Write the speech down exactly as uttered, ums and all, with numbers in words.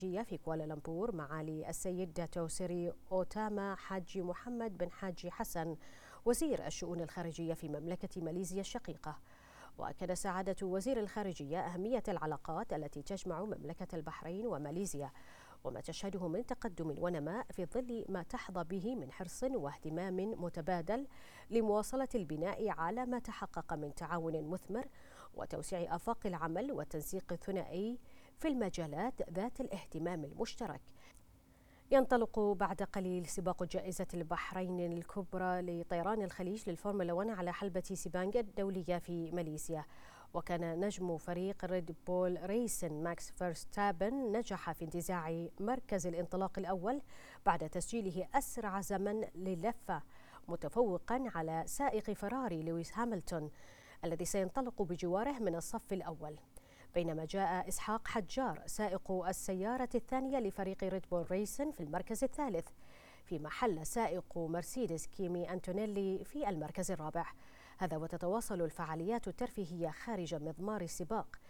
في كوالالمبور معالي السيد داتو سيري أوتاما حاجي محمد بن حاجي حسن وزير الشؤون الخارجية في مملكة ماليزيا الشقيقة. وأكد سعادة وزير الخارجية أهمية العلاقات التي تجمع مملكة البحرين وماليزيا وما تشهده من تقدم ونماء في ظل ما تحظى به من حرص واهتمام متبادل لمواصلة البناء على ما تحقق من تعاون مثمر وتوسيع آفاق العمل والتنسيق الثنائي في المجالات ذات الاهتمام المشترك. ينطلق بعد قليل سباق جائزة البحرين الكبرى لطيران الخليج للفورمولا واحد على حلبة سيبانغ الدولية في ماليزيا. وكان نجم فريق ريد بول ريسن ماكس فيرستابن نجح في انتزاع مركز الانطلاق الأول بعد تسجيله أسرع زمن للفة، متفوقا على سائق فراري لويس هاملتون الذي سينطلق بجواره من الصف الأول. بينما جاء إسحاق حجار سائق السيارة الثانية لفريق ريد بول ريسن في المركز الثالث، فيما حل سائق مرسيدس كيمي أنتونيلي في المركز الرابع. هذا وتتواصل الفعاليات الترفيهية خارج مضمار السباق